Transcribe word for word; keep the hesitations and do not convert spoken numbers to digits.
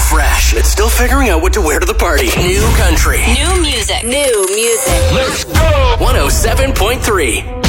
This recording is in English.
fresh, and it's still figuring out what to wear to the party. New country. New music. New music. Let's go! one oh seven point three.